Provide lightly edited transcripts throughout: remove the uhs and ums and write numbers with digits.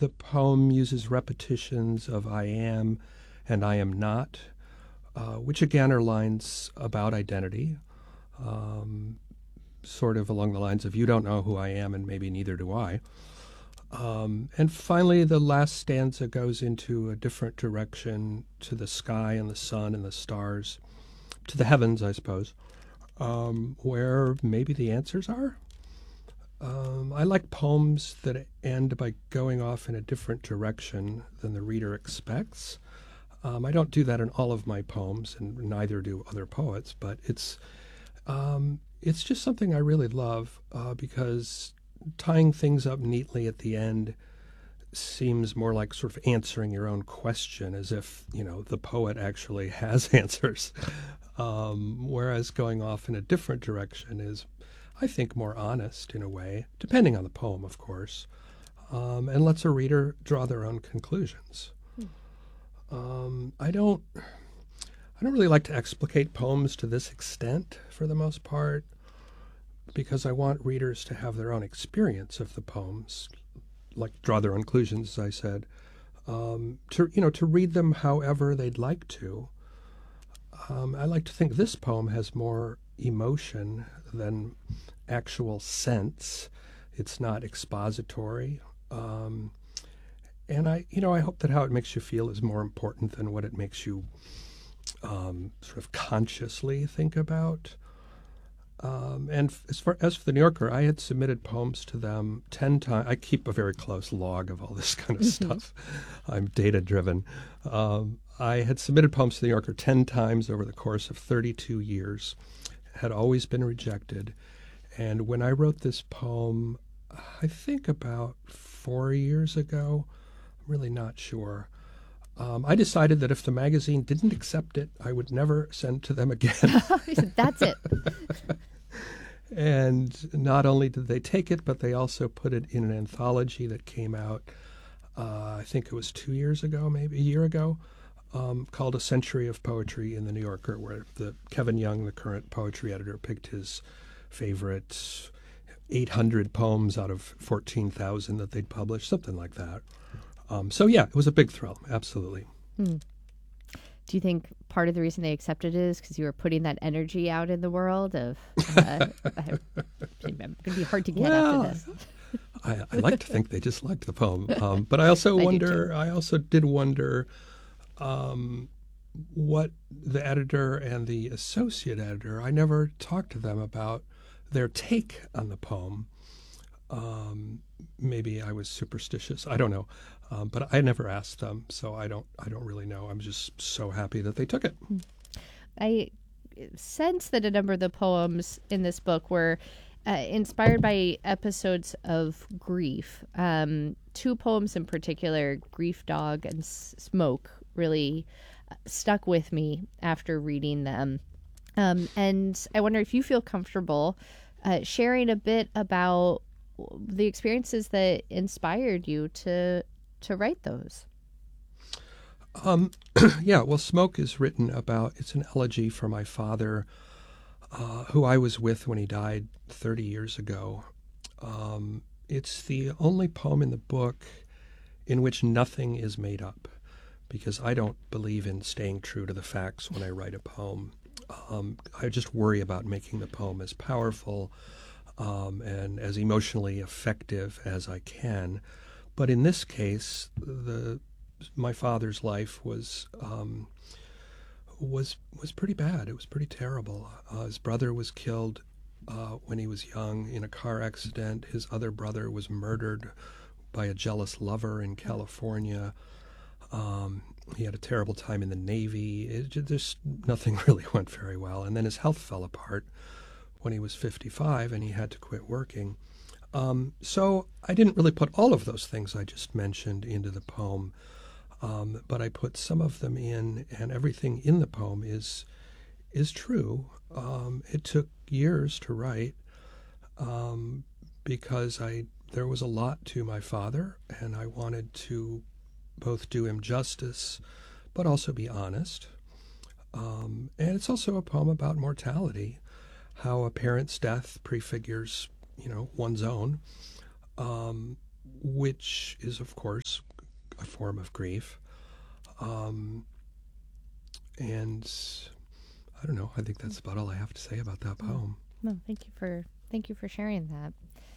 the poem uses repetitions of I am and I am not, which again are lines about identity, sort of along the lines of you don't know who I am and maybe neither do I. And finally, the last stanza goes into a different direction, to the sky and the sun and the stars, to the heavens, I suppose, where maybe the answers are. I like poems that end by going off in a different direction than the reader expects. I don't do that in all of my poems, and neither do other poets, but it's just something I really love because tying things up neatly at the end seems more like sort of answering your own question, as if, the poet actually has answers. Whereas going off in a different direction is, I think, more honest in a way, depending on the poem, of course, and lets a reader draw their own conclusions. I don't really like to explicate poems to this extent, for the most part, because I want readers to have their own experience of the poems, like draw their own conclusions, as I said, to read them however they'd like to. I like to think this poem has more emotion than actual sense. It's not expository. And I hope that how it makes you feel is more important than what it makes you sort of consciously think about. And as for the New Yorker, I had submitted poems to them 10 times. I keep a very close log of all this kind of stuff. I'm data-driven. I had submitted poems to the New Yorker 10 times over the course of 32 years, had always been rejected. And when I wrote this poem, I think about 4 years ago, I'm really not sure, I decided that if the magazine didn't accept it, I would never send to them again. That's it. And not only did they take it, but they also put it in an anthology that came out, I think it was 2 years ago, maybe a year ago, called A Century of Poetry in the New Yorker, where Kevin Young, the current poetry editor, picked his favorite 800 poems out of 14,000 that they'd published, something like that. So yeah, it was a big thrill, absolutely. Do you think part of the reason they accepted it is because you were putting that energy out in the world of it's going to be hard to get after this? I like to think they just liked the poem, but I also did wonder what the editor and the associate editor. I never talked to them about their take on the poem. Maybe I was superstitious. I don't know. But I never asked them, so I don't really know. I'm just so happy that they took it. I sense that a number of the poems in this book were inspired by episodes of grief. 2 poems in particular, Grief Dog and Smoke, really stuck with me after reading them. And I wonder if you feel comfortable sharing a bit about the experiences that inspired you to write those. Yeah, well, Smoke is written about, it's an elegy for my father, who I was with when he died 30 years ago. It's the only poem in the book in which nothing is made up, because I don't believe in staying true to the facts when I write a poem. I just worry about making the poem as powerful and as emotionally effective as I can. But in this case, my father's life was pretty bad. It was pretty terrible. His brother was killed when he was young in a car accident. His other brother was murdered by a jealous lover in California. He had a terrible time in the Navy. Just nothing really went very well. And then his health fell apart when he was 55 and he had to quit working. So I didn't really put all of those things I just mentioned into the poem, but I put some of them in, and everything in the poem is true. It took years to write because there was a lot to my father, and I wanted to both do him justice but also be honest. And it's also a poem about mortality, how a parent's death prefigures one's own. which is, of course, a form of grief. Um, and I don't know. I think that's about all I have to say about that poem. No, thank you for sharing that.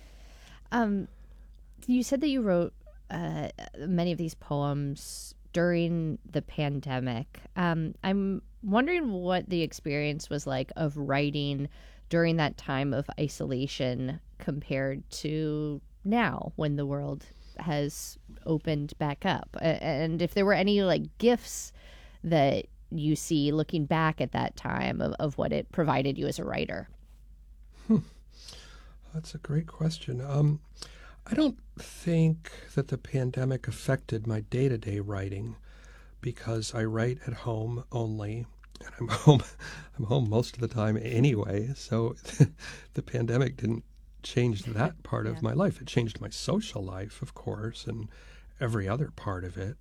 You said that you wrote many of these poems during the pandemic. I'm wondering what the experience was like of writing during that time of isolation compared to now when the world has opened back up. And if there were any like gifts that you see looking back at that time of what it provided you as a writer. That's a great question. I don't think that the pandemic affected my day-to-day writing because I write at home only, and I'm home most of the time anyway. So the pandemic didn't change that part of my life. It changed my social life, of course, and every other part of it.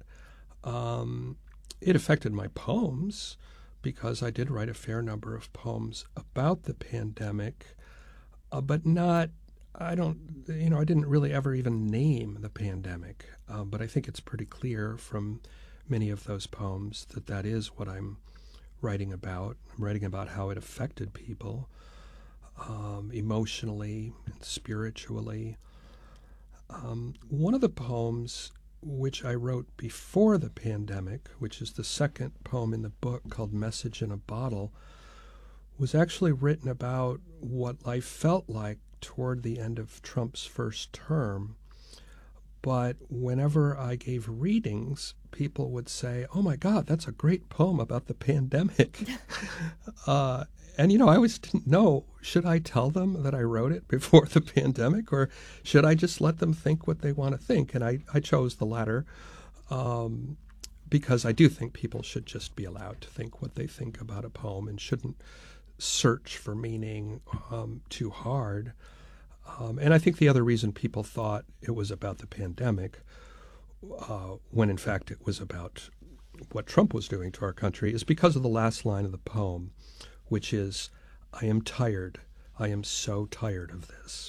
It affected my poems because I did write a fair number of poems about the pandemic, but not. I didn't really ever even name the pandemic, but I think it's pretty clear from many of those poems that that is what I'm writing about. I'm writing about how it affected people emotionally and spiritually. One of the poems which I wrote before the pandemic, which is the second poem in the book called Message in a Bottle, was actually written about what life felt like toward the end of Trump's first term. But whenever I gave readings, people would say, "Oh my God, that's a great poem about the pandemic." And I always didn't know, should I tell them that I wrote it before the pandemic, or should I just let them think what they want to think? And I chose the latter because I do think people should just be allowed to think what they think about a poem and shouldn't search for meaning too hard. And I think the other reason people thought it was about the pandemic, when in fact it was about what Trump was doing to our country, is because of the last line of the poem, which is, "I am tired. I am so tired of this."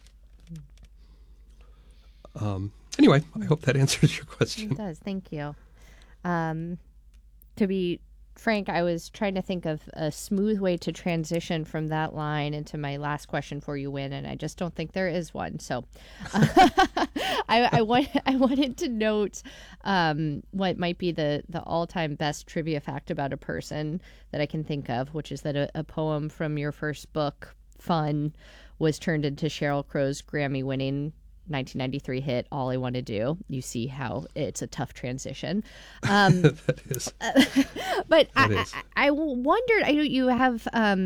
Anyway, I hope that answers your question. It does. Thank you. To be frank, I was trying to think of a smooth way to transition from that line into my last question for you, Win, and I just don't think there is one. So I wanted to note what might be the all-time best trivia fact about a person that I can think of, which is that a poem from your first book, Fun, was turned into Sheryl Crow's Grammy-winning 1993 hit, All I Want to Do. You see how it's a tough transition. That is. But I wondered, I know you have,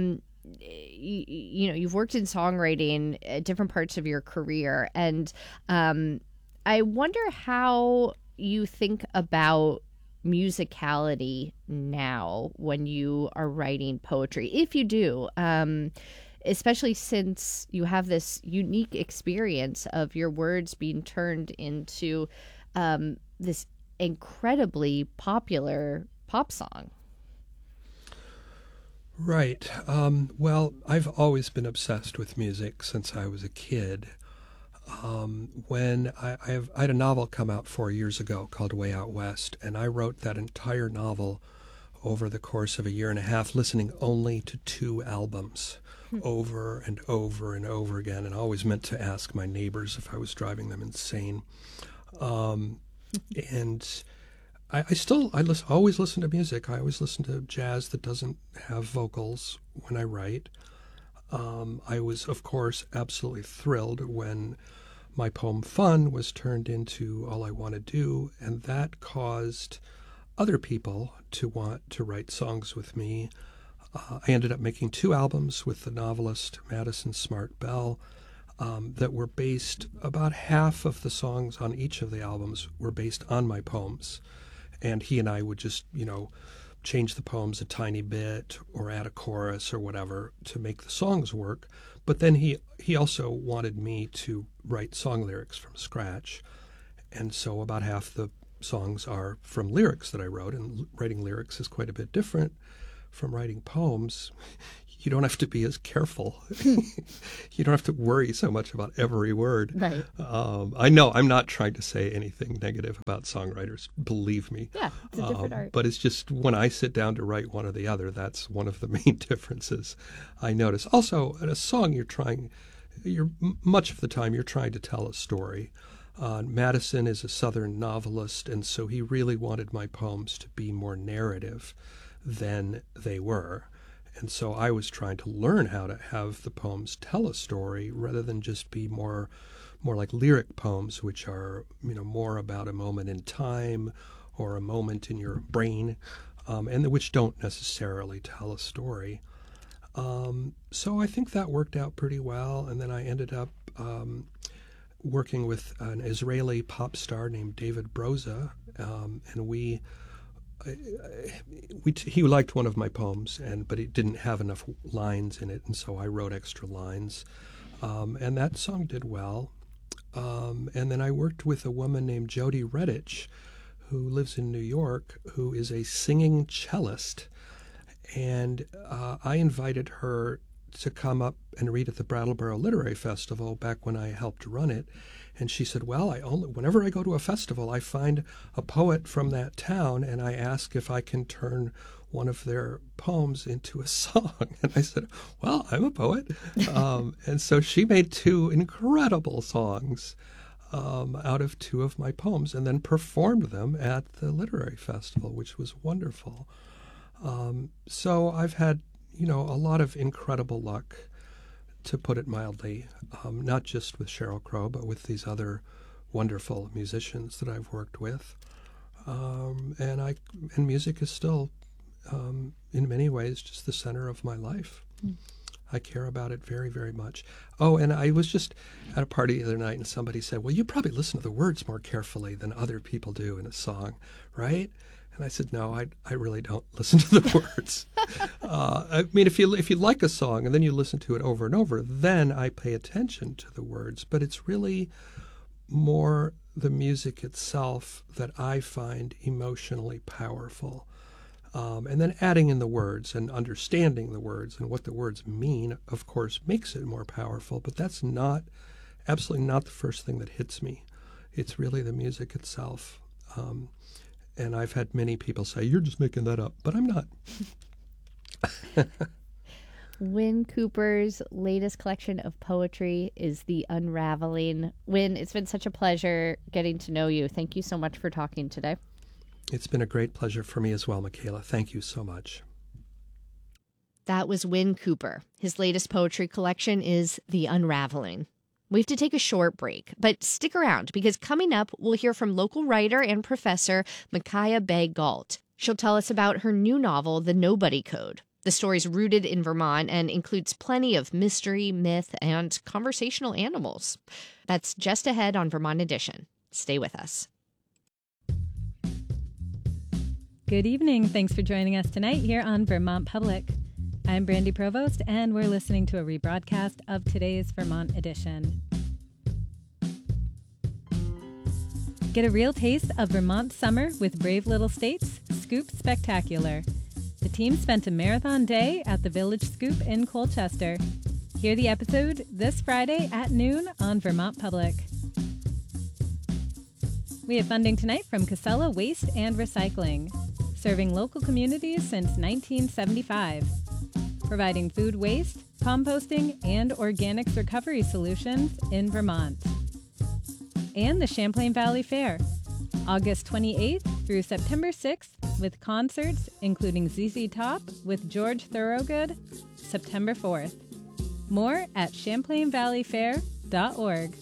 you've worked in songwriting at different parts of your career. And I wonder how you think about musicality now when you are writing poetry, if you do. Especially since you have this unique experience of your words being turned into this incredibly popular pop song. Right. Well, I've always been obsessed with music since I was a kid. When I had a novel come out 4 years ago called Way Out West, and I wrote that entire novel over the course of a year and a half, listening only to 2 albums. Over and over and over again, and always meant to ask my neighbors if I was driving them insane. And I always listen to music. I always listen to jazz that doesn't have vocals when I write. I was, of course, absolutely thrilled when my poem Fun was turned into All I Want to Do, and that caused other people to want to write songs with me. I ended up making 2 albums with the novelist Madison Smart Bell that were based, about half of the songs on each of the albums were based on my poems. And he and I would just, change the poems a tiny bit or add a chorus or whatever to make the songs work. But then he also wanted me to write song lyrics from scratch. And so about half the songs are from lyrics that I wrote, and writing lyrics is quite a bit different from writing poems. you don't have to be as careful. You don't have to worry so much about every word. Right. I know I'm not trying to say anything negative about songwriters, believe me. Yeah, it's a different art. But it's just when I sit down to write one or the other, that's one of the main differences I notice. Also, in a song, much of the time you're trying to tell a story. Madison is a Southern novelist, and so he really wanted my poems to be more narrative than they were. And so I was trying to learn how to have the poems tell a story rather than just be more like lyric poems, which are more about a moment in time or a moment in your brain, and which don't necessarily tell a story. So I think that worked out pretty well, and then I ended up working with an Israeli pop star named David Broza, and he liked one of my poems, but it didn't have enough lines in it, and so I wrote extra lines, and that song did well. And then I worked with a woman named Jody Redditch, who lives in New York, who is a singing cellist, and I invited her to come up and read at the Brattleboro Literary Festival back when I helped run it. And she said, well, whenever I go to a festival, I find a poet from that town, and I ask if I can turn one of their poems into a song. And I said, well, I'm a poet. And so she made 2 incredible songs out of 2 of my poems and then performed them at the literary festival, which was wonderful. So I've had a lot of incredible luck, to put it mildly, not just with Sheryl Crow, but with these other wonderful musicians that I've worked with. And music is still, in many ways, just the center of my life. I care about it very, very much. Oh, and I was just at a party the other night, and somebody said, well, you probably listen to the words more carefully than other people do in a song, right? And I said, no, I really don't listen to the words. I mean, if you like a song and then you listen to it over and over, then I pay attention to the words. But it's really more the music itself that I find emotionally powerful. And then adding in the words and understanding the words and what the words mean, of course, makes it more powerful. But that's absolutely not the first thing that hits me. It's really the music itself. And I've had many people say, you're just making that up, but I'm not. Wynn Cooper's latest collection of poetry is The Unraveling. Wynn, it's been such a pleasure getting to know you. Thank you so much for talking today. It's been a great pleasure for me as well, Michaela. Thank you so much. That was Wynn Cooper. His latest poetry collection is The Unraveling. We have to take a short break, but stick around because coming up, we'll hear from local writer and professor Micaiah Bay Galt. She'll tell us about her new novel, The Nobody Code. The story's rooted in Vermont and includes plenty of mystery, myth, and conversational animals. That's just ahead on Vermont Edition. Stay with us. Good evening. Thanks for joining us tonight here on Vermont Public. I'm Brandy Provost, and we're listening to a rebroadcast of today's Vermont Edition. Get a real taste of Vermont summer with Brave Little States Scoop Spectacular. The team spent a marathon day at the Village Scoop in Colchester. Hear the episode this Friday at noon on Vermont Public. We have funding tonight from Casella Waste and Recycling, serving local communities since 1975. Providing food waste, composting, and organics recovery solutions in Vermont. And the Champlain Valley Fair, August 28th through September 6th, with concerts including ZZ Top with George Thorogood, September 4th. More at champlainvalleyfair.org.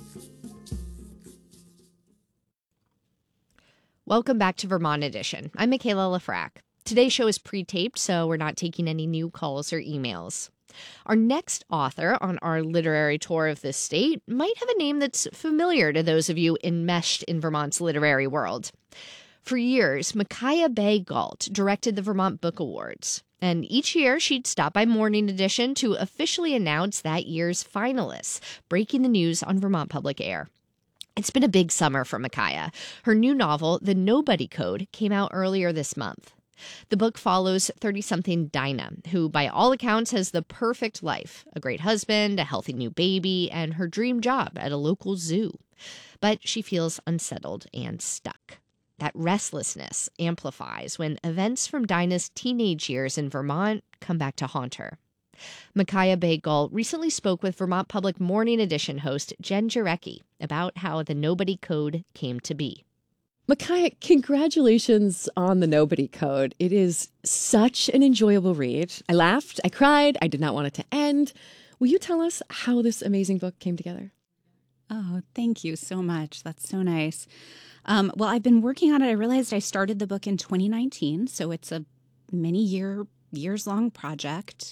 Welcome back to Vermont Edition. I'm Michaela Lafrac. Today's show is pre-taped, so we're not taking any new calls or emails. Our next author on our literary tour of this state might have a name that's familiar to those of you enmeshed in Vermont's literary world. For years, Micaiah Bay Galt directed the Vermont Book Awards, and each year she'd stop by Morning Edition to officially announce that year's finalists, breaking the news on Vermont Public Air. It's been a big summer for Micaiah. Her new novel, The Nobody Code, came out earlier this month. The book follows 30-something Dinah, who by all accounts has the perfect life, a great husband, a healthy new baby, and her dream job at a local zoo. But she feels unsettled and stuck. That restlessness amplifies when events from Dinah's teenage years in Vermont come back to haunt her. Micaiah Bay-Gull recently spoke with Vermont Public Morning Edition host Jen Jarecki about how the Nobody Code came to be. Micaiah, congratulations on the Nobody Code. It is such an enjoyable read. I laughed, I cried, I did not want it to end. Will you tell us how this amazing book came together? Oh, thank you so much. That's so nice. Well, I've been working on it. I realized I started the book in 2019, so it's a years-long project.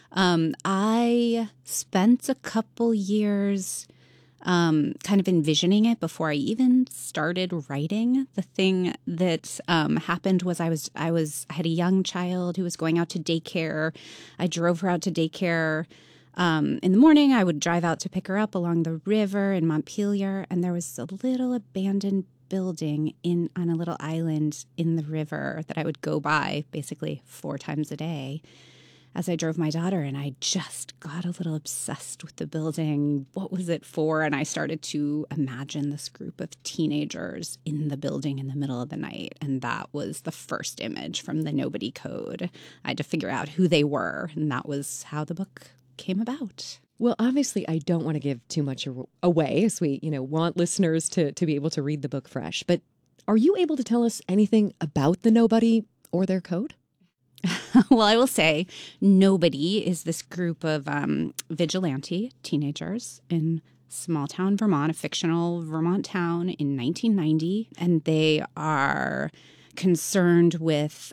I spent a couple years kind of envisioning it before I even started writing. The thing that happened was I had a young child who was going out to daycare. I drove her out to daycare. In the morning, I would drive out to pick her up along the river in Montpelier, and there was a little abandoned building on a little island in the river that I would go by basically 4 times a day as I drove my daughter, and I just got a little obsessed with the building. What was it for? And I started to imagine this group of teenagers in the building in the middle of the night, and that was the first image from the Nobody Code. I had to figure out who they were, and that was how the book came about. Well, obviously, I don't want to give too much away, as we, want listeners to be able to read the book fresh. But are you able to tell us anything about the Nobody or their code? Well, I will say Nobody is this group of vigilante teenagers in small town Vermont, a fictional Vermont town in 1990. And they are concerned with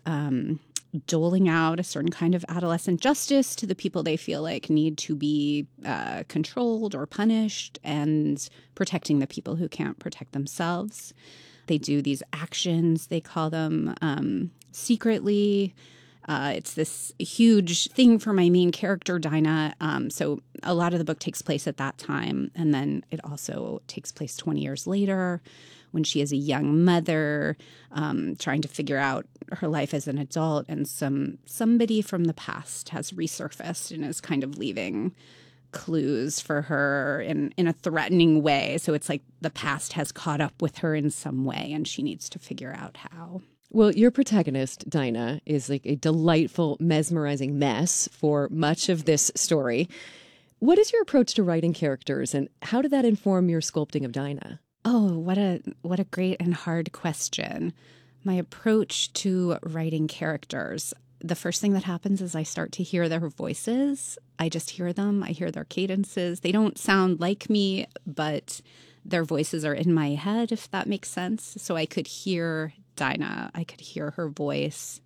doling out a certain kind of adolescent justice to the people they feel like need to be controlled or punished, and protecting the people who can't protect themselves. They do these actions, they call them secretly. It's this huge thing for my main character, Dinah. So a lot of the book takes place at that time. And then it also takes place 20 years later when she is a young mother, trying to figure out her life as an adult. And somebody from the past has resurfaced and is kind of leaving clues for her in a threatening way. So it's like the past has caught up with her in some way, and she needs to figure out how. Well, your protagonist, Dinah, is like a delightful, mesmerizing mess for much of this story. What is your approach to writing characters, and how did that inform your sculpting of Dinah? Oh, what a great and hard question. My approach to writing characters, the first thing that happens is I start to hear their voices. I just hear them. I hear their cadences. They don't sound like me, but their voices are in my head, if that makes sense. So I could hear Dinah. I could hear her voice.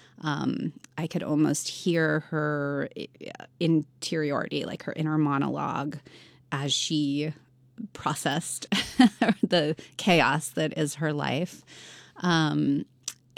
I could almost hear her interiority, like her inner monologue, as she processed the chaos that is her life. And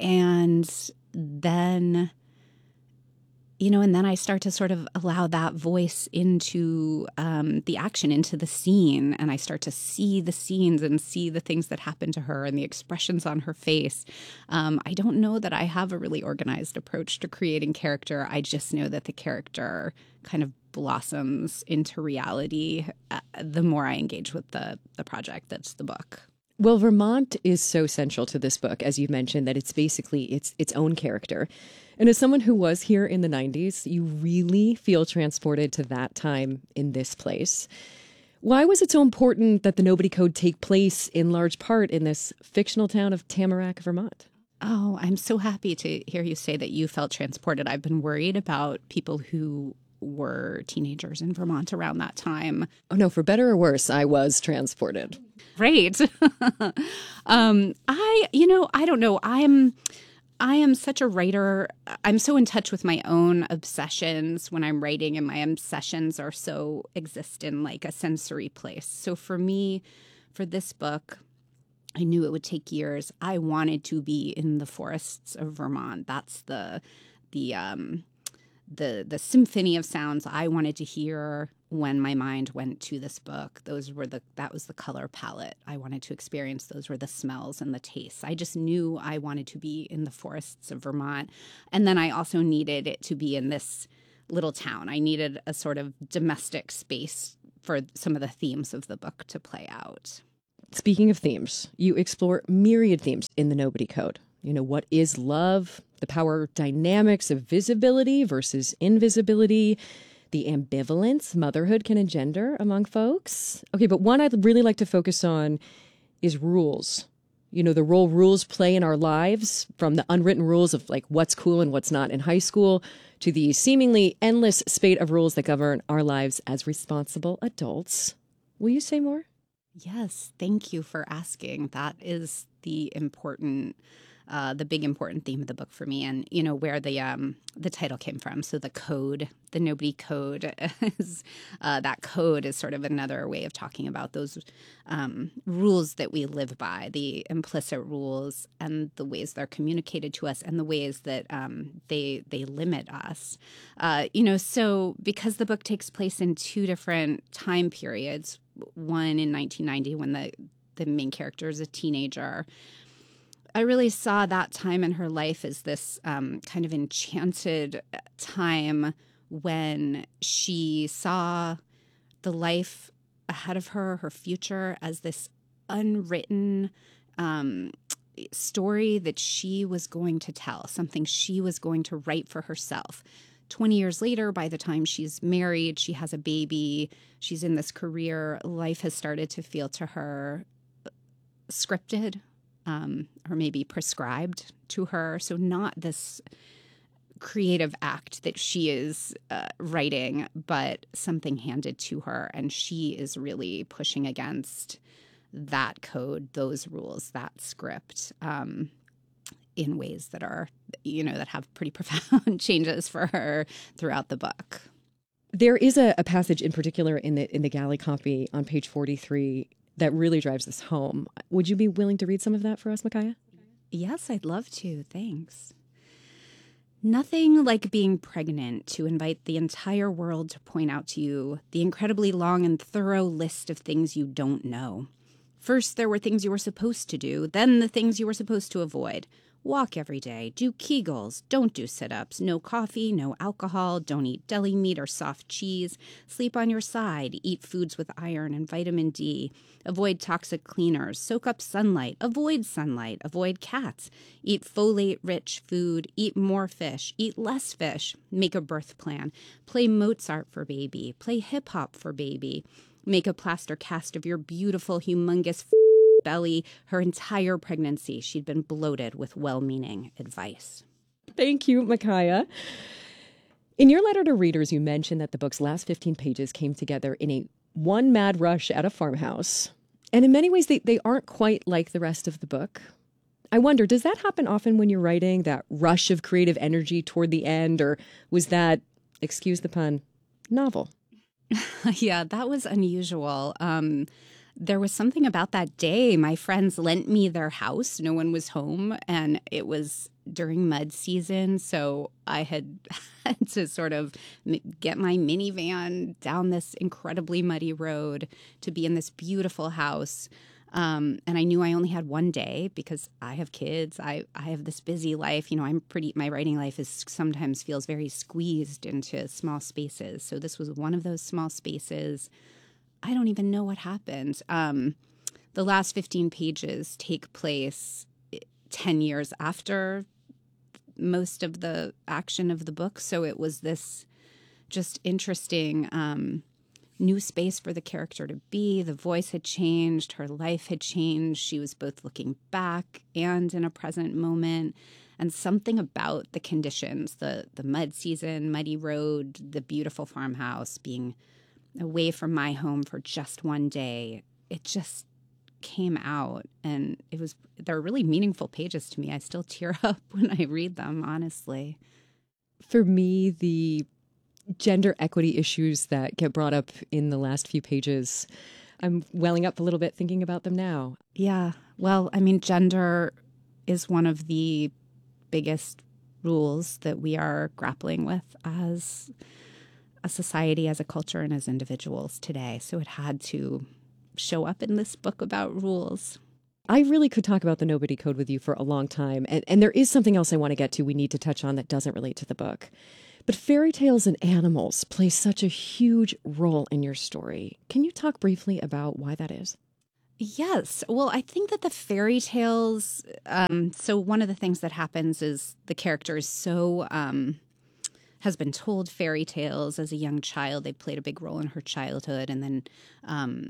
then, and then I start to sort of allow that voice into the action, into the scene. And I start to see the scenes and see the things that happen to her and the expressions on her face. I don't know that I have a really organized approach to creating character. I just know that the character kind of blossoms into reality the more I engage with the project that's the book. Well, Vermont is so central to this book, as you mentioned, that it's basically its own character. And as someone who was here in the 90s, you really feel transported to that time in this place. Why was it so important that the Nobody Code take place in large part in this fictional town of Tamarack, Vermont? Oh, I'm so happy to hear you say that you felt transported. I've been worried about people who were teenagers in Vermont around that time. Oh, no, for better or worse, I was transported. Right. I don't know. I am such a writer. I'm so in touch with my own obsessions when I'm writing, and my obsessions are so exist in like a sensory place. So for me, for this book, I knew it would take years. I wanted to be in the forests of Vermont. That's the symphony of sounds I wanted to hear. when my mind went to this book. That was the color palette I wanted to experience. Those were the smells and the tastes. I just knew I wanted to be in the forests of Vermont. And then I also needed it to be in this little town. I needed a sort of domestic space for some of the themes of the book to play out. Speaking of themes, you explore myriad themes in the Nobody Code. What is love, the power dynamics of visibility versus invisibility, the ambivalence motherhood can engender among folks. Okay, but one I'd really like to focus on is rules. The role rules play in our lives, from the unwritten rules of like what's cool and what's not in high school to the seemingly endless spate of rules that govern our lives as responsible adults. Will you say more? Yes, thank you for asking. That is the big important theme of the book for me, and where the title came from. So the code, the Nobody Code, is that code is sort of another way of talking about those rules that we live by, the implicit rules, and the ways they're communicated to us, and the ways that they limit us. So because the book takes place in two different time periods, one in 1990 when the main character is a teenager, I really saw that time in her life as this kind of enchanted time when she saw the life ahead of her, her future, as this unwritten story that she was going to tell, something she was going to write for herself. 20 years later, by the time she's married, she has a baby, she's in this career, life has started to feel to her scripted, or maybe prescribed to her. So not this creative act that she is writing, but something handed to her. And she is really pushing against that code, those rules, that script, in ways that are, that have pretty profound changes for her throughout the book. There is a passage in particular in the galley copy on page 43 that really drives this home. Would you be willing to read some of that for us, Micaiah? Yes, I'd love to. Thanks. Nothing like being pregnant to invite the entire world to point out to you the incredibly long and thorough list of things you don't know. First, there were things you were supposed to do, then the things you were supposed to avoid. Walk every day, do Kegels, don't do sit-ups, no coffee, no alcohol, don't eat deli meat or soft cheese, sleep on your side, eat foods with iron and vitamin D, avoid toxic cleaners, soak up sunlight, avoid cats, eat folate-rich food, eat more fish, eat less fish, make a birth plan, play Mozart for baby, play hip-hop for baby, make a plaster cast of your beautiful, humongous belly. Her entire pregnancy, she'd been bloated with well-meaning advice. Thank you, Micaiah. In your letter to readers, you mentioned that the book's last 15 pages came together in one mad rush at a farmhouse. And in many ways, they aren't quite like the rest of the book. I wonder, does that happen often when you're writing, that rush of creative energy toward the end? Or was that, excuse the pun, novel? Yeah, that was unusual. There was something about that day. My friends lent me their house. No one was home, and it was during mud season. So I had to sort of get my minivan down this incredibly muddy road to be in this beautiful house. And I knew I only had one day because I have kids. I have this busy life. My writing life sometimes feels very squeezed into small spaces. So this was one of those small spaces. I don't even know what happened. The last 15 pages take place 10 years after most of the action of the book. So it was this just interesting new space for the character to be. The voice had changed. Her life had changed. She was both looking back and in a present moment. And something about the conditions, the mud season, muddy road, the beautiful farmhouse, being away from my home for just one day, it just came out, and they're really meaningful pages to me. I still tear up when I read them, honestly. For me, the gender equity issues that get brought up in the last few pages, I'm welling up a little bit thinking about them now. Yeah. Well, gender is one of the biggest rules that we are grappling with as a society, as a culture, and as individuals today. So it had to show up in this book about rules. I really could talk about the Nobody Code with you for a long time. And there is something else I want to get to we need to touch on that doesn't relate to the book. But fairy tales and animals play such a huge role in your story. Can you talk briefly about why that is? Yes. Well, I think that the fairy tales, so one of the things that happens is the character is has been told fairy tales as a young child. They played a big role in her childhood. And then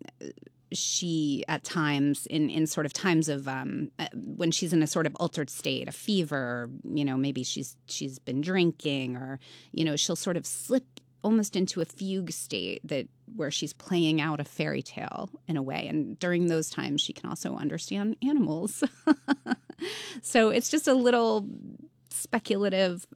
she, at times, in sort of times of when she's in a sort of altered state, a fever, maybe she's been drinking, or, she'll sort of slip almost into a fugue state where she's playing out a fairy tale in a way. And during those times, she can also understand animals. So it's just a little speculative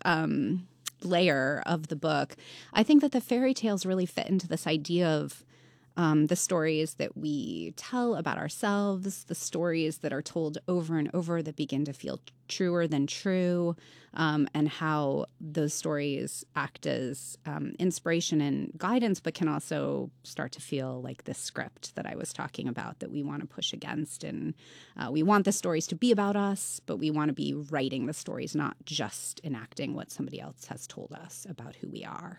layer of the book. I think that the fairy tales really fit into this idea of the stories that we tell about ourselves, the stories that are told over and over that begin to feel truer than true, and how those stories act as inspiration and guidance, but can also start to feel like this script that I was talking about that we want to push against. And we want the stories to be about us, but we want to be writing the stories, not just enacting what somebody else has told us about who we are.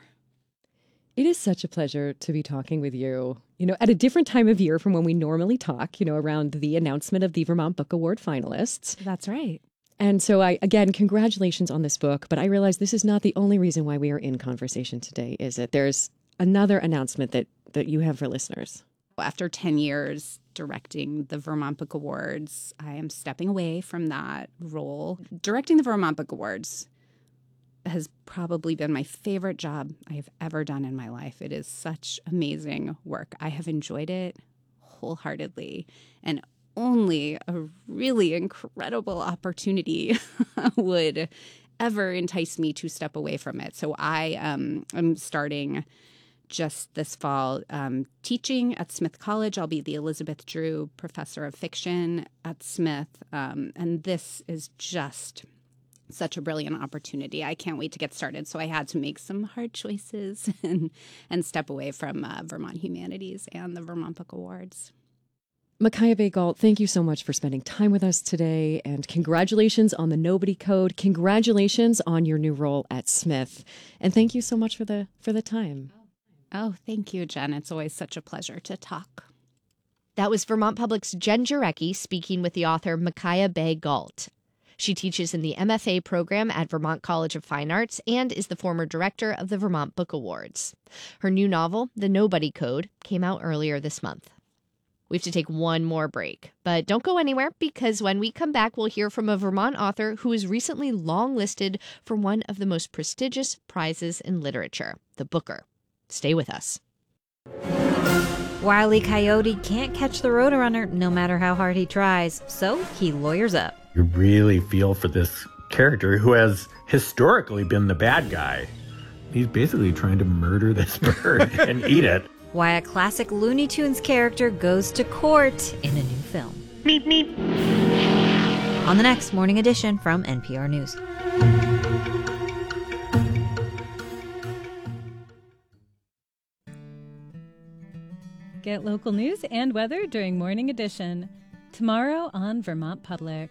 It is such a pleasure to be talking with you, at a different time of year from when we normally talk, around the announcement of the Vermont Book Award finalists. That's right. And so again, congratulations on this book, but I realize this is not the only reason why we are in conversation today, is it? There's another announcement that you have for listeners. After 10 years directing the Vermont Book Awards, I am stepping away from that role. Directing the Vermont Book Awards has probably been my favorite job I have ever done in my life. It is such amazing work. I have enjoyed it wholeheartedly, and only a really incredible opportunity would ever entice me to step away from it. So I am starting just this fall teaching at Smith College. I'll be the Elizabeth Drew Professor of Fiction at Smith, and this is just such a brilliant opportunity. I can't wait to get started. So I had to make some hard choices and step away from Vermont Humanities and the Vermont Book Awards. Micaiah Bay Galt, thank you so much for spending time with us today, and congratulations on the Nobody Code. Congratulations on your new role at Smith, and thank you so much for the time. Oh, thank you, Jen. It's always such a pleasure to talk. That was Vermont Public's Jen Jarecki speaking with the author Micaiah Bay Galt. She teaches in the MFA program at Vermont College of Fine Arts and is the former director of the Vermont Book Awards. Her new novel, The Nobody Code, came out earlier this month. We have to take one more break, but don't go anywhere, because when we come back, we'll hear from a Vermont author who is recently longlisted for one of the most prestigious prizes in literature, the Booker. Stay with us. Wile E. Coyote can't catch the Roadrunner no matter how hard he tries, so he lawyers up. You really feel for this character who has historically been the bad guy. He's basically trying to murder this bird and eat it. Why a classic Looney Tunes character goes to court in a new film. Meep, meep. On the next Morning Edition from NPR News. Get local news and weather during Morning Edition. Tomorrow on Vermont Public.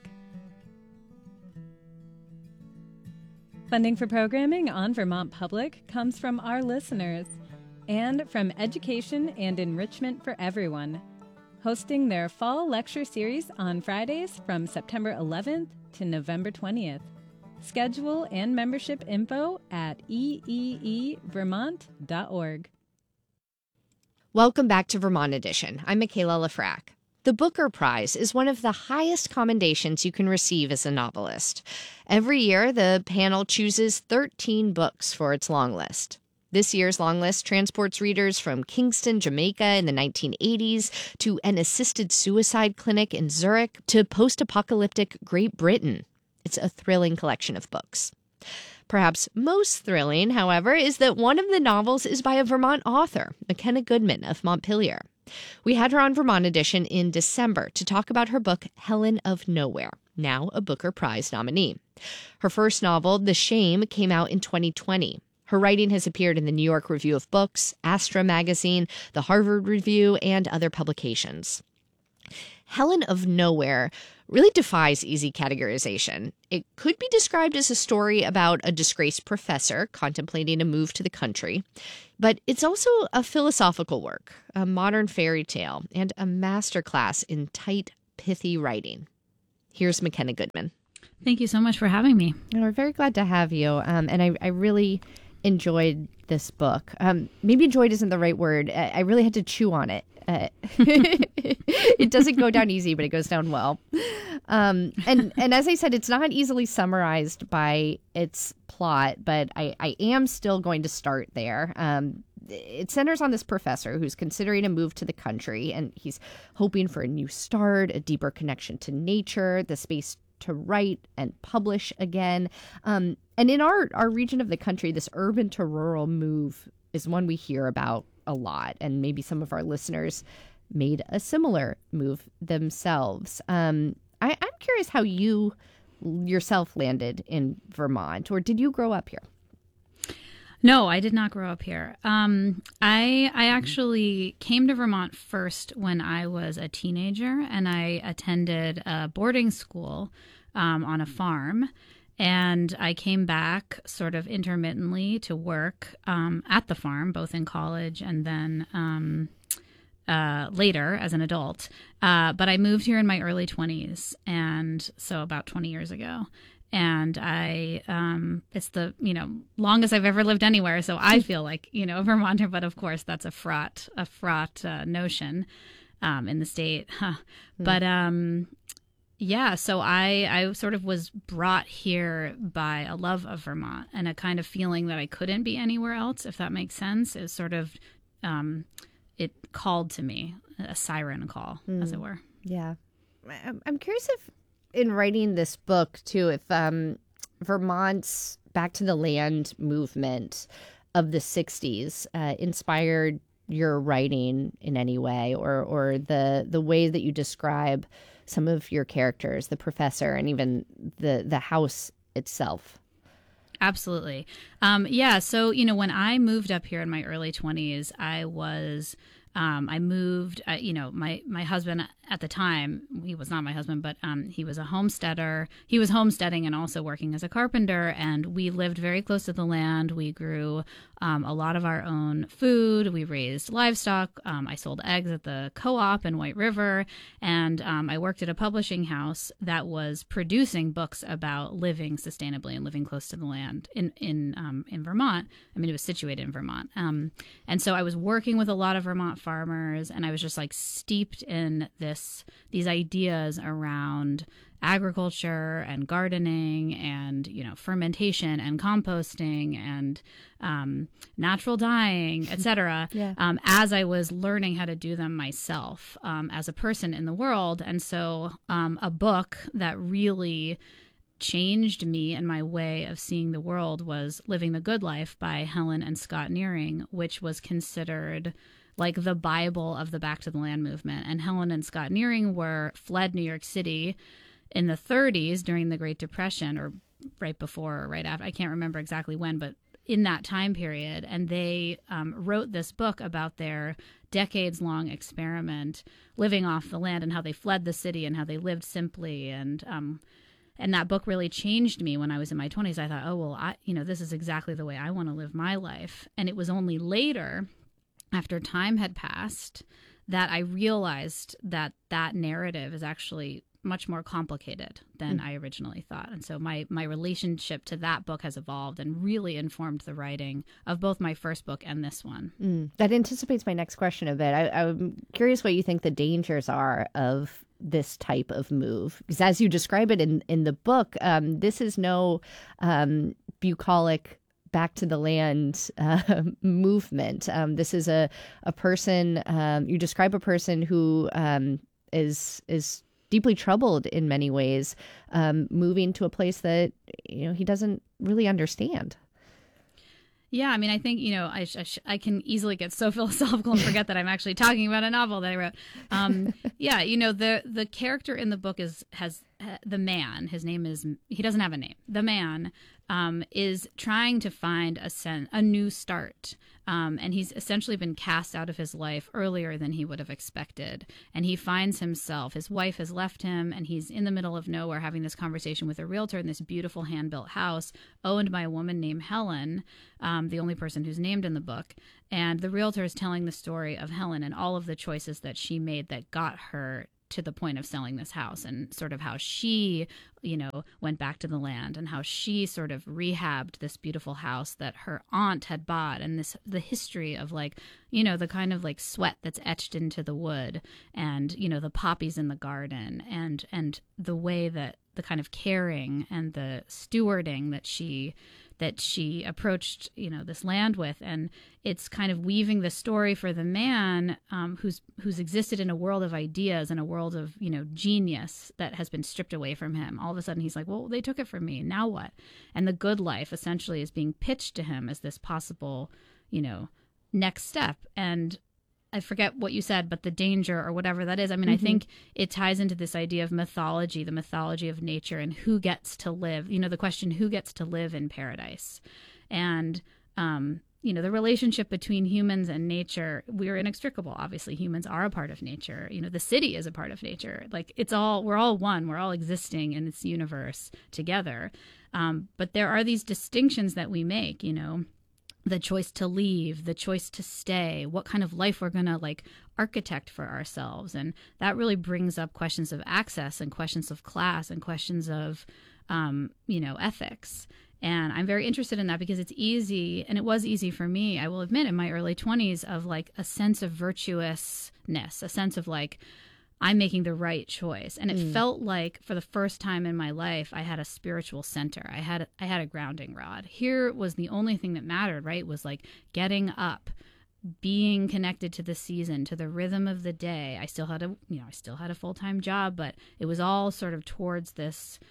Funding for programming on Vermont Public comes from our listeners and from Education and Enrichment for Everyone, hosting their fall lecture series on Fridays from September 11th to November 20th. Schedule and membership info at eeevermont.org. Welcome back to Vermont Edition. I'm Michaela Lafrac. The Booker Prize is one of the highest commendations you can receive as a novelist. Every year, the panel chooses 13 books for its long list. This year's long list transports readers from Kingston, Jamaica in the 1980s to an assisted suicide clinic in Zurich to post-apocalyptic Great Britain. It's a thrilling collection of books. Perhaps most thrilling, however, is that one of the novels is by a Vermont author, McKenna Goodman of Montpelier. We had her on Vermont Edition in December to talk about her book, Helen of Nowhere, now a Booker Prize nominee. Her first novel, The Shame, came out in 2020. Her writing has appeared in the New York Review of Books, Astra Magazine, the Harvard Review, and other publications. Helen of Nowhere really defies easy categorization. It could be described as a story about a disgraced professor contemplating a move to the country, but it's also a philosophical work, a modern fairy tale, and a masterclass in tight, pithy writing. Here's McKenna Goodman. Thank you so much for having me. And we're very glad to have you, and I really enjoyed this book. Maybe enjoyed isn't the right word. I really had to chew on it. It doesn't go down easy, but it goes down well. And as I said, it's not easily summarized by its plot, but I am still going to start there. It centers on this professor who's considering a move to the country, and he's hoping for a new start, a deeper connection to nature, the space to write and publish again. And in our region of the country, this urban to rural move is one we hear about a lot, and maybe some of our listeners made a similar move themselves. I'm curious how you yourself landed in Vermont, or did you grow up here? No, I did not grow up here. I actually came to Vermont first when I was a teenager, and I attended a boarding school on a farm. And I came back sort of intermittently to work at the farm, both in college and then later as an adult. But I moved here in my early 20s, and so about 20 years ago. And it's the, longest I've ever lived anywhere. So I feel like, a Vermonter, but of course that's a fraught notion in the state. Huh. But yeah, so I sort of was brought here by a love of Vermont and a kind of feeling that I couldn't be anywhere else, if that makes sense. It sort of, it called to me, a siren call, as it were. Yeah. I'm curious if, in writing this book, too, if Vermont's Back to the Land movement of the 60s inspired your writing in any way, or the way that you describe some of your characters, the professor, and even the house itself. Absolutely. Yeah. So, when I moved up here in my early 20s, I moved, my husband at the time, he was not my husband, but he was a homesteader. He was homesteading and also working as a carpenter, and we lived very close to the land. We grew a lot of our own food. We raised livestock. I sold eggs at the co-op in White River, and I worked at a publishing house that was producing books about living sustainably and living close to the land in Vermont. I mean, it was situated in Vermont. And so I was working with a lot of Vermont farmers, and I was just like steeped in these ideas around agriculture and gardening and fermentation and composting and natural dyeing, etc. Yeah. As I was learning how to do them myself as a person in the world. And so a book that really changed me and my way of seeing the world was Living the Good Life by Helen and Scott Nearing, which was considered like the Bible of the Back to the Land movement. And Helen and Scott Nearing fled New York City in the 30s during the Great Depression, or right before or right after. I can't remember exactly when, but in that time period. And they wrote this book about their decades-long experiment living off the land and how they fled the city and how they lived simply. And that book really changed me when I was in my 20s. I thought, oh, well, this is exactly the way I want to live my life. And it was only later, after time had passed, that I realized that narrative is actually much more complicated than I originally thought. And so my relationship to that book has evolved and really informed the writing of both my first book and this one. That anticipates my next question a bit. I'm curious what you think the dangers are of this type of move. Because as you describe it in the book, this is no bucolic back to the land movement. This is a person, you describe a person who is deeply troubled in many ways, moving to a place that, he doesn't really understand. Yeah, I mean, I think, I can easily get so philosophical and forget that I'm actually talking about a novel that I wrote. Yeah, the character in the book has the man, his name is, he doesn't have a name. The man is trying to find a new start. And he's essentially been cast out of his life earlier than he would have expected. And he finds himself, his wife has left him, and he's in the middle of nowhere having this conversation with a realtor in this beautiful hand-built house owned by a woman named Helen, the only person who's named in the book. And the realtor is telling the story of Helen and all of the choices that she made that got her to the point of selling this house, and sort of how she, went back to the land, and how she sort of rehabbed this beautiful house that her aunt had bought, and the history of the kind of sweat that's etched into the wood, and the poppies in the garden, and the way that the kind of caring and the stewarding that she approached this land with. And it's kind of weaving the story for the man who's existed in a world of ideas and a world of genius that has been stripped away from him. All of a sudden he's like, well, they took it from me, now what? And the good life essentially is being pitched to him as this possible next step. And I forget what you said, but the danger or whatever that is. I mean, I think it ties into this idea of mythology, the mythology of nature, and who gets to live, the question, who gets to live in paradise? And, the relationship between humans and nature, we're inextricable. Obviously, humans are a part of nature. The city is a part of nature. We're all one. We're all existing in this universe together. But there are these distinctions that we make, the choice to leave, the choice to stay, what kind of life we're going to architect for ourselves. And that really brings up questions of access and questions of class and questions of, ethics. And I'm very interested in that because it's easy, and it was easy for me, I will admit, in my early 20s, of a sense of virtuousness, a sense of I'm making the right choice. And it felt like for the first time in my life, I had a spiritual center. I had a grounding rod. Here was the only thing that mattered, right? Was getting up, being connected to the season, to the rhythm of the day. I still had a full-time job, but it was all sort of towards this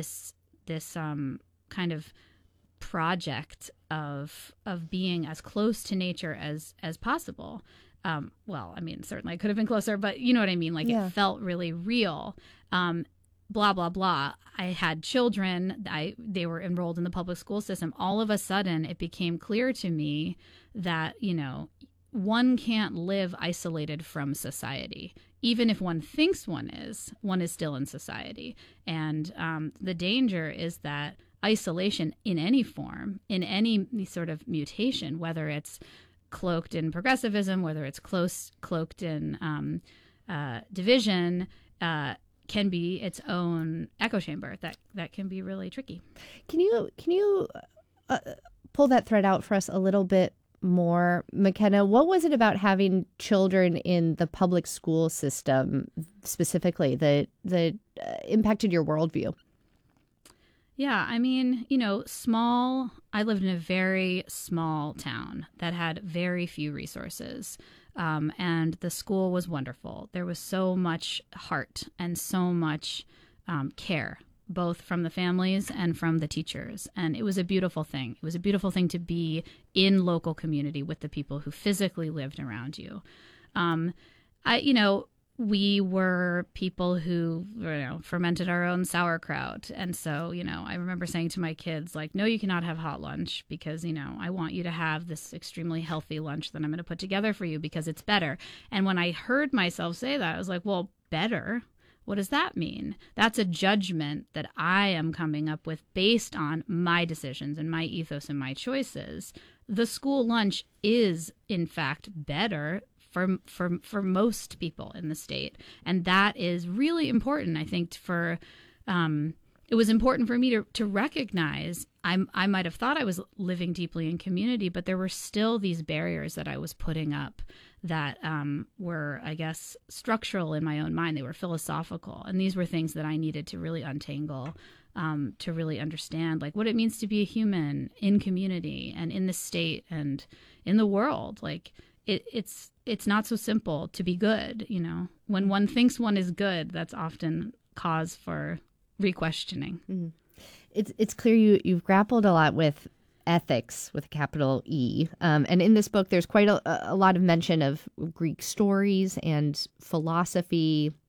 kind of project of being as close to nature as possible. Certainly I could have been closer, but you know what I mean? It felt really real. Blah, blah, blah. I had children. They were enrolled in the public school system. All of a sudden, it became clear to me that, one can't live isolated from society. Even if one thinks one is still in society. And the danger is that isolation in any form, in any sort of mutation, whether it's cloaked in progressivism, whether it's cloaked in division, can be its own echo chamber that can be really tricky. Can you pull that thread out for us a little bit more, McKenna? What was it about having children in the public school system specifically that impacted your worldview? Yeah, I mean, I lived in a very small town that had very few resources. And the school was wonderful. There was so much heart and so much care, both from the families and from the teachers. And it was a beautiful thing. It was a beautiful thing to be in local community with the people who physically lived around you. We were people who, fermented our own sauerkraut. And so, I remember saying to my kids, no, you cannot have hot lunch because, I want you to have this extremely healthy lunch that I'm going to put together for you because it's better. And when I heard myself say that, I was like, well, better? What does that mean? That's a judgment that I am coming up with based on my decisions and my ethos and my choices. The school lunch is, in fact, better for most people in the state. And that is really important, I think, it was important for me to recognize I might have thought I was living deeply in community, but there were still these barriers that I was putting up that were, I guess, structural in my own mind. They were philosophical. And these were things that I needed to really untangle, to really understand what it means to be a human in community and in the state and in the world. It's not so simple to be good, When one thinks one is good, that's often cause for re-questioning. Mm-hmm. It's clear you've grappled a lot with ethics with a capital E. And in this book, there's quite a lot of mention of Greek stories and philosophy,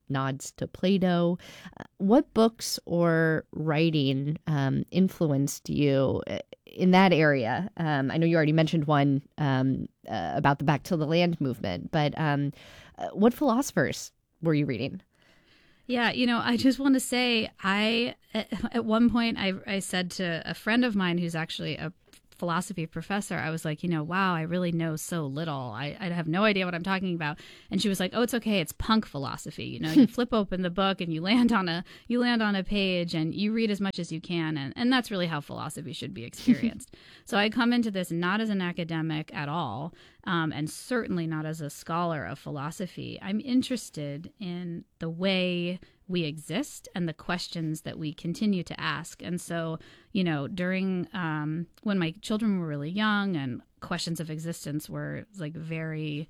nods to Plato. What books or writing influenced you in that area? I know you already mentioned one about the Back to the Land movement, but what philosophers were you reading? Yeah, I just want to say at one point I said to a friend of mine who's actually a philosophy professor, I was like, wow, I really know so little. I have no idea what I'm talking about. And she was like, oh, it's okay. It's punk philosophy. You flip open the book and you land on a page and you read as much as you can. And that's really how philosophy should be experienced. So I come into this not as an academic at all, and certainly not as a scholar of philosophy. I'm interested in the way we exist and the questions that we continue to ask. And so, during when my children were really young and questions of existence were like very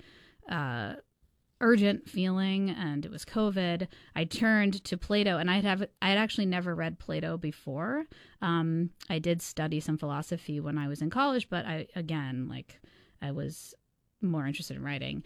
urgent feeling, and it was COVID, I turned to Plato, and I had actually never read Plato before. I did study some philosophy when I was in college, but I was more interested in writing.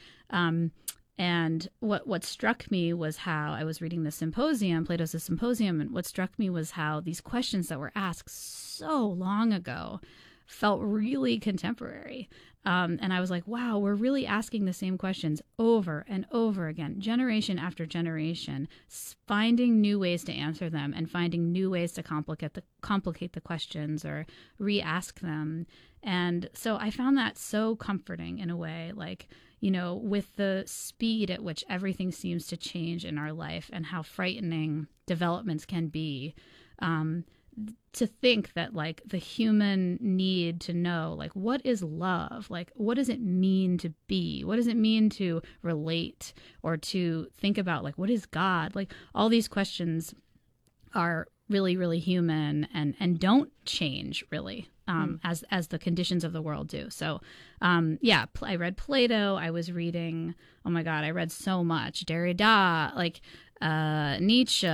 And what struck me was how I was reading the Symposium, Plato's The Symposium, and what struck me was how these questions that were asked so long ago felt really contemporary. And I was like, wow, we're really asking the same questions over and over again, generation after generation, finding new ways to answer them and finding new ways to complicate the questions or re-ask them. And so I found that so comforting in a way, like, with the speed at which everything seems to change in our life and how frightening developments can be, to think that like the human need to know, like, what is love? Like, what does it mean to be? What does it mean to relate or to think about, like, what is God? Like, all these questions are really, really human and don't change really as the conditions of the world do. So, I read Plato. I was reading, oh my God, I read so much. Derrida, like Nietzsche,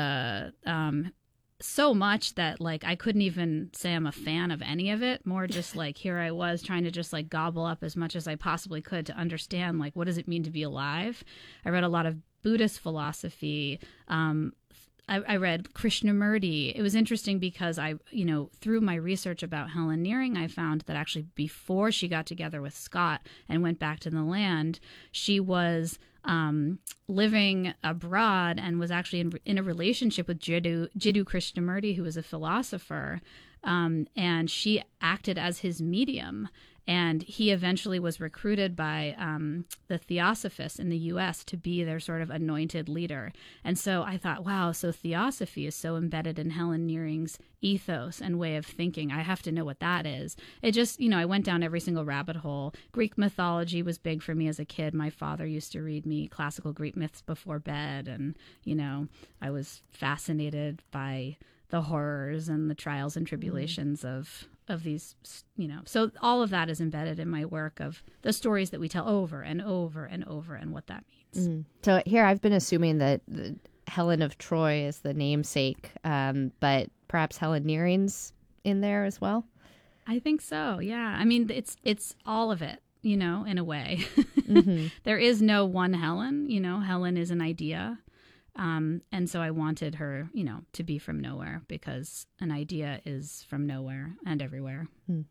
so much that like I couldn't even say I'm a fan of any of it. More just like here I was trying to just like gobble up as much as I possibly could to understand like what does it mean to be alive. I read a lot of Buddhist philosophy. I read Krishnamurti. It was interesting because through my research about Helen Nearing, I found that actually before she got together with Scott and went back to the land, she was living abroad and was actually in a relationship with Jiddu Krishnamurti, who was a philosopher, and she acted as his medium. And he eventually was recruited by the Theosophists in the U.S. to be their sort of anointed leader. And so I thought, wow, so Theosophy is so embedded in Helen Nearing's ethos and way of thinking. I have to know what that is. It just, I went down every single rabbit hole. Greek mythology was big for me as a kid. My father used to read me classical Greek myths before bed. And, I was fascinated by the horrors and the trials and tribulations of these, so all of that is embedded in my work of the stories that we tell over and over and over and what that means. So here I've been assuming that Helen of Troy is the namesake, but perhaps Helen Nearing's in there as well? I think so, yeah. I mean, it's all of it, in a way. There is no one Helen, Helen is an idea. And so I wanted her, to be from nowhere because an idea is from nowhere and everywhere.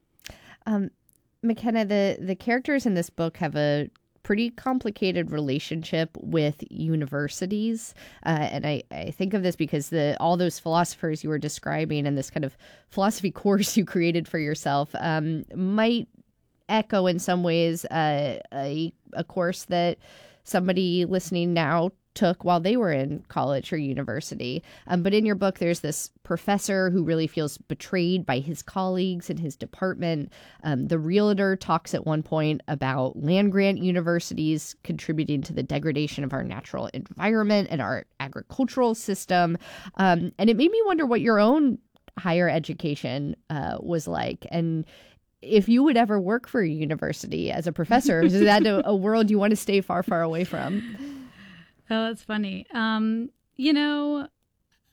McKenna, the characters in this book have a pretty complicated relationship with universities. And I think of this because all those philosophers you were describing and this kind of philosophy course you created for yourself might echo in some ways a course that somebody listening now took while they were in college or university. But in your book, there's this professor who really feels betrayed by his colleagues in his department. The realtor talks at one point about land-grant universities contributing to the degradation of our natural environment and our agricultural system. And it made me wonder what your own higher education was like. And if you would ever work for a university as a professor, is that a world you want to stay far, far away from? Oh, that's funny.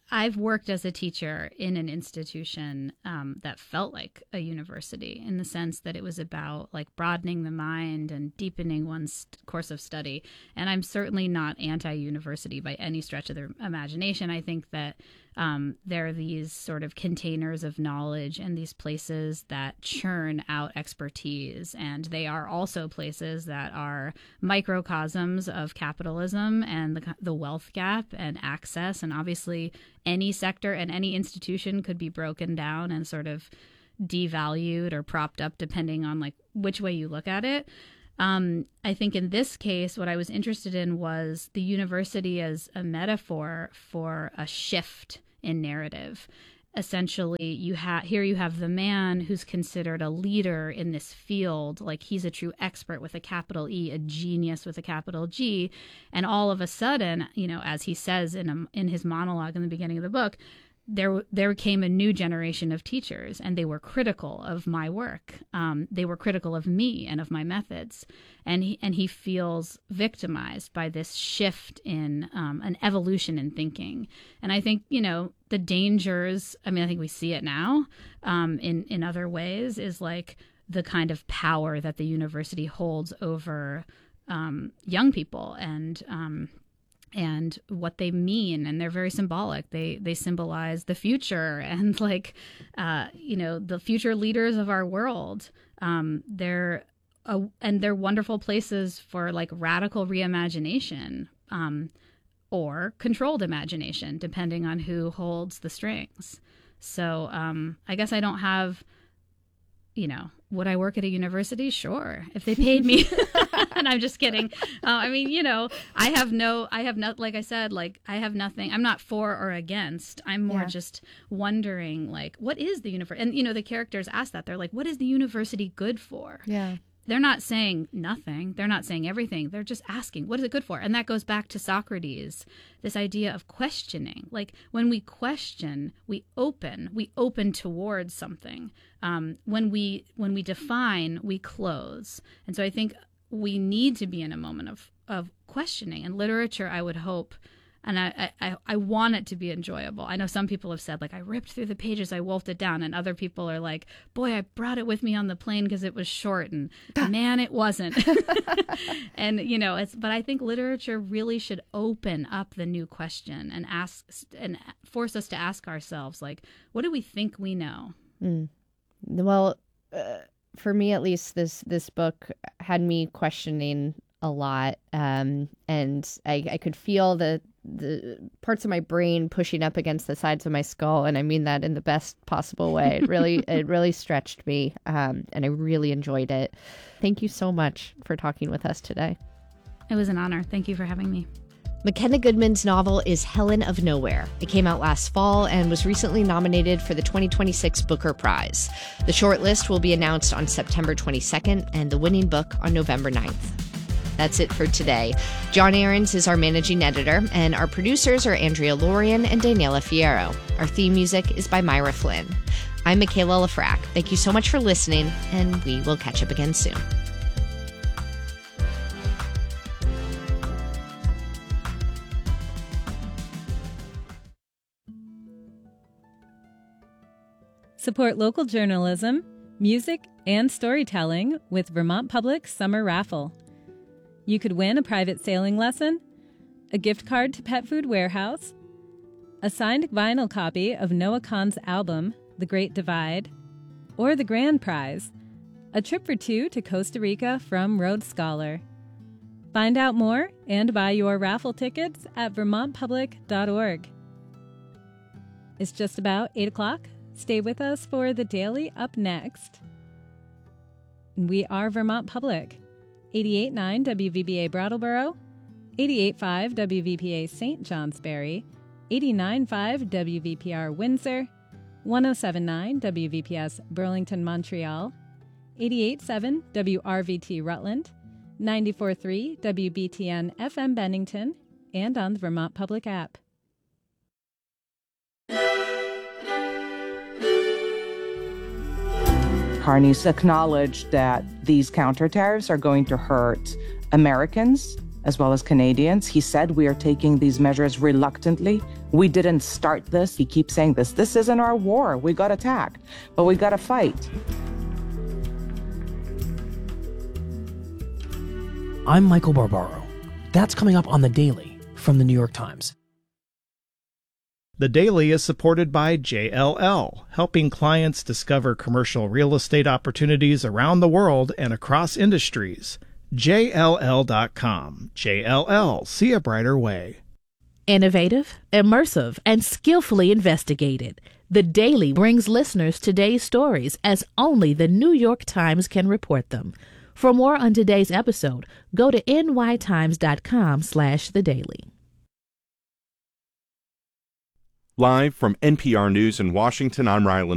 I've worked as a teacher in an institution that felt like a university, in the sense that it was about like broadening the mind and deepening one's course of study. And I'm certainly not anti-university by any stretch of the imagination. I think that there are these sort of containers of knowledge and these places that churn out expertise. And they are also places that are microcosms of capitalism and the wealth gap and access. And obviously any sector and any institution could be broken down and sort of devalued or propped up depending on like which way you look at it. I think in this case, what I was interested in was the university as a metaphor for a shift in narrative. Essentially, you have the man who's considered a leader in this field, like he's a true expert with a capital E, a genius with a capital G, and all of a sudden, as he says in his monologue in the beginning of the book, there came a new generation of teachers, and they were critical of my work. They were critical of me and of my methods, and he feels victimized by this shift in an evolution in thinking. And I think the dangers. I mean, I think we see it now in other ways. Is like the kind of power that the university holds over young people and what they mean, and they're very symbolic. They symbolize the future and the future leaders of our world. They're wonderful places for like radical reimagination or controlled imagination, depending on who holds the strings. So I guess I don't have, would I work at a university? Sure, if they paid me. And I'm just kidding. I have like I said, like I have nothing. I'm not for or against. I'm more just wondering, like, what is the university? And, the characters ask that. They're like, what is the university good for? Yeah. They're not saying nothing. They're not saying everything. They're just asking, what is it good for? And that goes back to Socrates, this idea of questioning. Like when we question, we open towards something. When we define, we close. And so I think we need to be in a moment of questioning. And literature, I would hope, and I want it to be enjoyable. I know some people have said, like, I ripped through the pages, I wolfed it down. And other people are like, boy, I brought it with me on the plane because it was short. And man, it wasn't. And, but I think literature really should open up the new question and force us to ask ourselves, like, what do we think we know? Well, for me, at least, this book had me questioning a lot. And I could feel the parts of my brain pushing up against the sides of my skull. And I mean that in the best possible way. It really stretched me. And I really enjoyed it. Thank you so much for talking with us today. It was an honor. Thank you for having me. McKenna Goodman's novel is Helen of Nowhere. It came out last fall and was recently nominated for the 2026 Booker Prize. The shortlist will be announced on September 22nd and the winning book on November 9th. That's it for today. John Ahrens is our managing editor, and our producers are Andrea Lorian and Daniela Fierro. Our theme music is by Myra Flynn. I'm Michaela Lafrac. Thank you so much for listening, and we will catch up again soon. Support local journalism, music, and storytelling with Vermont Public Summer Raffle. You could win a private sailing lesson, a gift card to Pet Food Warehouse, a signed vinyl copy of Noah Kahan's album, The Great Divide, or the grand prize, a trip for two to Costa Rica from Rhodes Scholar. Find out more and buy your raffle tickets at vermontpublic.org. It's just about 8 o'clock. Stay with us for the Daily Up Next. We are Vermont Public. 88.9 WVBA Brattleboro, 88.5 WVPA St. Johnsbury, 89.5 WVPR Windsor, 107.9 WVPS Burlington, Montreal, 88.7 WRVT Rutland, 94.3 WBTN FM Bennington, and on the Vermont Public app. Carney's acknowledged that these counter tariffs are going to hurt Americans as well as Canadians. He said we are taking these measures reluctantly. We didn't start this. He keeps saying this. This isn't our war. We got attacked, but we got to fight. I'm Michael Barbaro. That's coming up on The Daily from The New York Times. The Daily is supported by JLL, helping clients discover commercial real estate opportunities around the world and across industries. JLL.com. JLL, see a brighter way. Innovative, immersive, and skillfully investigated. The Daily brings listeners today's stories as only the New York Times can report them. For more on today's episode, go to nytimes.com/thedaily. Live from NPR News in Washington, I'm Rylan